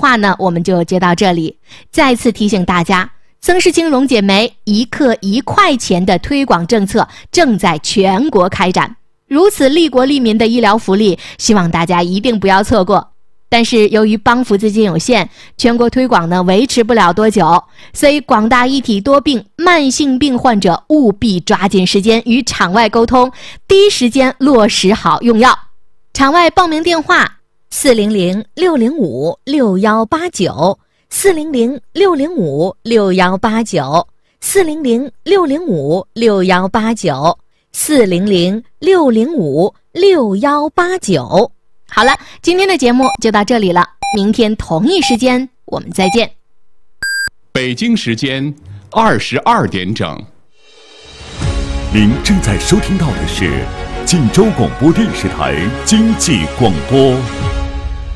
话呢，我们就接到这里。再次提醒大家，曾氏青溶解酶1克1块钱的推广政策正在全国开展，如此利国利民的医疗福利，希望大家一定不要错过。但是由于帮扶资金有限，全国推广呢维持不了多久，所以广大一体多病慢性病患者务必抓紧时间与场外沟通，第一时间落实好用药。场外报名电话400-605-6189 400-605-6189 400-605-6189 400-605-6189。好了，今天的节目就到这里了，明天同一时间我们再见。 北京时间22点整。 您正在收听到的是晋州广播电视台经济广播。